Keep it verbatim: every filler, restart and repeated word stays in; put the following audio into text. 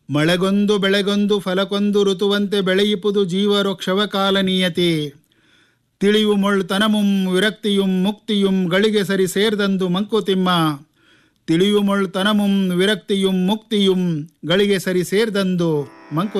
ಮಳೆಗೊಂದು ಬೆಳೆಗೊಂದು ಫಲಕೊಂದು ಋತುವಂತೆ ಬೆಳೆಯಿಪುದು ಜೀವವೃಕ್ಷವ ಕಾಲ ನಿಯತಿ. ತಿಳಿಯು ಮೊಳ್ತನಮುಂ ವಿರಕ್ತಿಯುಂ ಮುಕ್ತಿಯುಂ ಗಳಿಗೆ ಸರಿ ಸೇರ್ದಂದು ಮಂಕುತಿಮ್ಮ. ತಿಳಿಯು ಮೊಳ್ತನಮುಂ ವಿರಕ್ತಿಯುಂ ಮುಕ್ತಿಯುಂ ಗಳಿಗೆ ಸರಿ ಸೇರ್ದಂದು ಮಂಕು